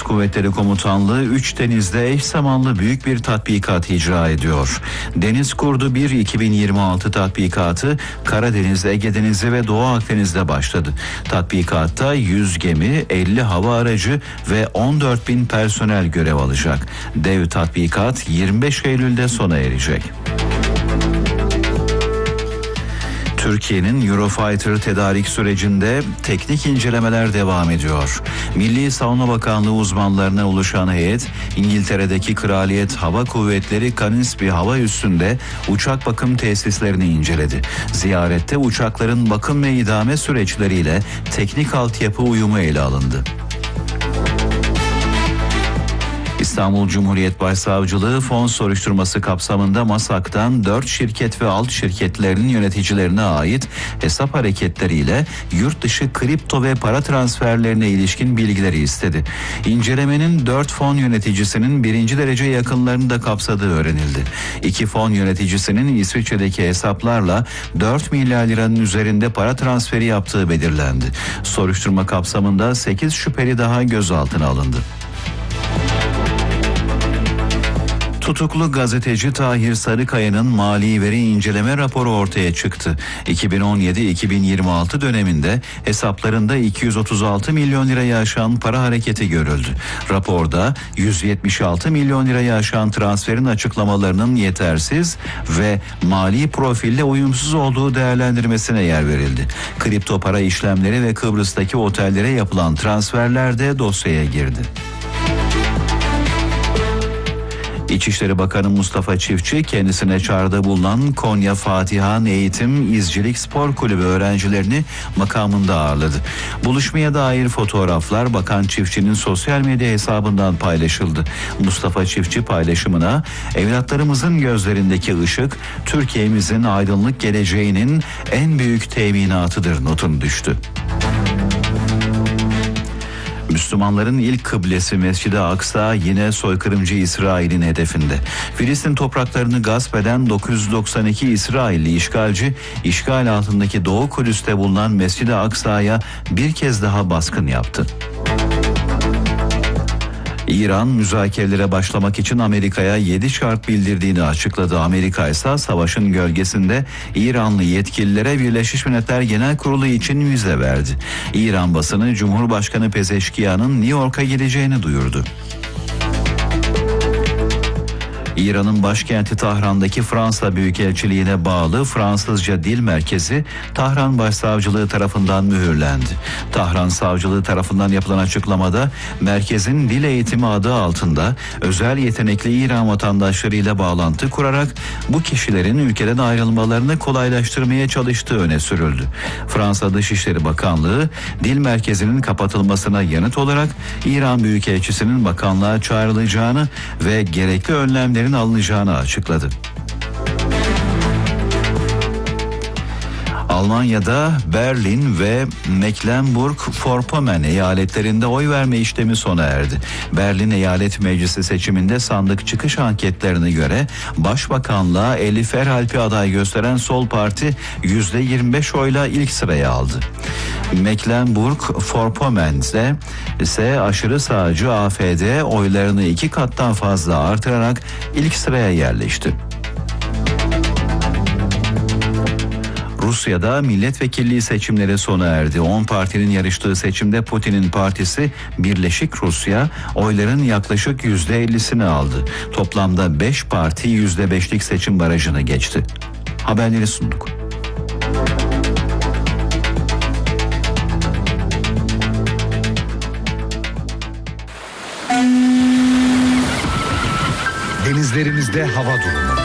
Kuvvetleri Komutanlığı 3 denizde eş zamanlı büyük bir tatbikat icra ediyor. Deniz Kurdu 1 2026 tatbikatı Karadeniz, Ege Denizi ve Doğu Akdeniz'de başladı. Tatbikatta 100 gemi, 50 hava aracı ve 14.000 personel görev alacak. Dev tatbikat 25 Eylül'de sona erecek. Türkiye'nin Eurofighter tedarik sürecinde teknik incelemeler devam ediyor. Milli Savunma Bakanlığı uzmanlarına oluşan heyet, İngiltere'deki Kraliyet Hava Kuvvetleri Canisby hava üssünde uçak bakım tesislerini inceledi. Ziyarette uçakların bakım ve idame süreçleriyle teknik altyapı uyumu ele alındı. İstanbul Cumhuriyet Başsavcılığı fon soruşturması kapsamında MASAK'tan 4 şirket ve alt şirketlerinin yöneticilerine ait hesap hareketleriyle yurt dışı kripto ve para transferlerine ilişkin bilgileri istedi. İncelemenin 4 fon yöneticisinin 1. derece yakınlarını da kapsadığı öğrenildi. 2 fon yöneticisinin İsviçre'deki hesaplarla 4 milyar liranın üzerinde para transferi yaptığı belirlendi. Soruşturma kapsamında 8 şüpheli daha gözaltına alındı. Tutuklu gazeteci Tahir Sarıkaya'nın mali veri inceleme raporu ortaya çıktı. 2017-2026 döneminde hesaplarında 236 milyon lirayı aşan para hareketi görüldü. Raporda 176 milyon lirayı aşan transferin açıklamalarının yetersiz ve mali profille uyumsuz olduğu değerlendirmesine yer verildi. Kripto para işlemleri ve Kıbrıs'taki otellere yapılan transferler de dosyaya girdi. İçişleri Bakanı Mustafa Çiftçi kendisine çağrıda bulunan Konya Fatihan Eğitim İzcilik Spor Kulübü öğrencilerini makamında ağırladı. Buluşmaya dair fotoğraflar Bakan Çiftçi'nin sosyal medya hesabından paylaşıldı. Mustafa Çiftçi paylaşımına "Evlatlarımızın gözlerindeki ışık Türkiye'mizin aydınlık geleceğinin en büyük teminatıdır" notunu düştü. Müslümanların ilk kıblesi Mescid-i Aksa yine soykırımcı İsrail'in hedefinde. Filistin topraklarını gasp eden 992 İsrailli işgalci, işgal altındaki Doğu Kudüs'te bulunan Mescid-i Aksa'ya bir kez daha baskın yaptı. İran müzakerelere başlamak için Amerika'ya 7 şart bildirdiğini açıkladı. Amerika ise savaşın gölgesinde İranlı yetkililere Birleşmiş Milletler Genel Kurulu için vize verdi. İran basını Cumhurbaşkanı Pezeşkiyan'ın New York'a gideceğini duyurdu. İran'ın başkenti Tahran'daki Fransa Büyükelçiliğine bağlı Fransızca Dil Merkezi Tahran Başsavcılığı tarafından mühürlendi. Tahran Savcılığı tarafından yapılan açıklamada merkezin dil eğitimi adı altında özel yetenekli İran vatandaşlarıyla bağlantı kurarak bu kişilerin ülkeden ayrılmalarını kolaylaştırmaya çalıştığı öne sürüldü. Fransa Dışişleri Bakanlığı dil merkezinin kapatılmasına yanıt olarak İran Büyükelçisinin bakanlığa çağrılacağını ve gerekli önlemlerin alınacağını açıkladı. Almanya'da Berlin ve Mecklenburg-Vorpommern eyaletlerinde oy verme işlemi sona erdi. Berlin Eyalet Meclisi seçiminde sandık çıkış anketlerine göre Başbakanlığa Elif Erhalp'i aday gösteren Sol Parti %25 oyla ilk sırayı aldı. Mecklenburg-Vorpommern'de ise aşırı sağcı AfD oylarını 2 kattan fazla artırarak ilk sıraya yerleşti. Rusya'da milletvekilliği seçimleri sona erdi. 10 partinin yarıştığı seçimde Putin'in partisi Birleşik Rusya oyların yaklaşık %50'sini aldı. Toplamda 5 parti %5'lik seçim barajını geçti. Haberleri sunduk. Denizlerimizde hava durumu.